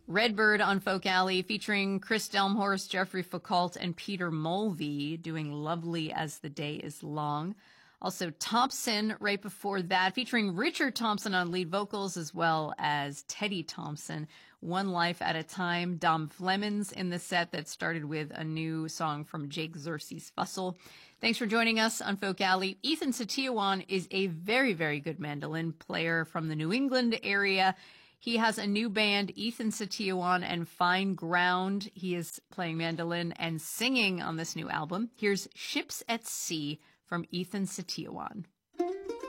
Redbird on Folk Alley featuring Chris Delmhorst, Jeffrey Foucault, and Peter Mulvey doing Lovely as the Day is Long. Also Thompson right before that featuring Richard Thompson on lead vocals as well as Teddy Thompson. One Life at a Time. Dom Flemons in the set that started with a new song from Jake Xerxes Fussell. Thanks for joining us on Folk Alley. Ethan Setiawan is a very, very good mandolin player from the New England area. He has a new band, Ethan Setiawan and Fine Ground. He is playing mandolin and singing on this new album. Here's Ships at Sea from Ethan Setiawan.